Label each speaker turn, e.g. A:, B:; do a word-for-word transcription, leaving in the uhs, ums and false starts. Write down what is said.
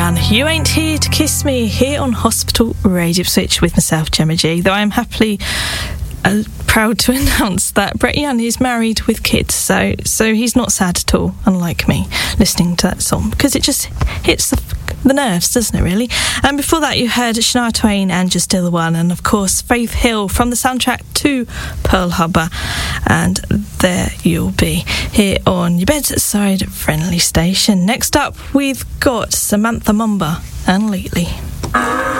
A: Young, You Ain't Here to Kiss Me, here on Hospital Radio Switch with myself, Gemma G, though I am happily uh, proud to announce that Brett Young is married with kids, so so he's not sad at all, unlike me, listening to that song, because it just hits the, the nerves, doesn't it, really? And before that, you heard Shania Twain and You're Still the One, and of course Faith Hill from the soundtrack to Pearl Harbor, and There You'll Be, here on your bedside friendly station. Next up, we've got Samantha Mumba and Lately.